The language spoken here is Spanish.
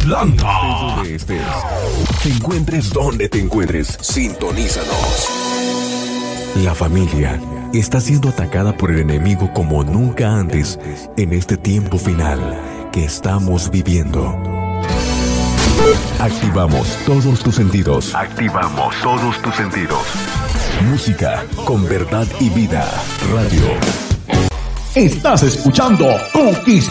Atlanta. Donde estés, te encuentres donde te encuentres, sintonízanos. La familia está siendo atacada por el enemigo como nunca antes en este tiempo final que estamos viviendo. Activamos todos tus sentidos. Activamos todos tus sentidos. Música con verdad y vida. Radio. Estás escuchando Conquista.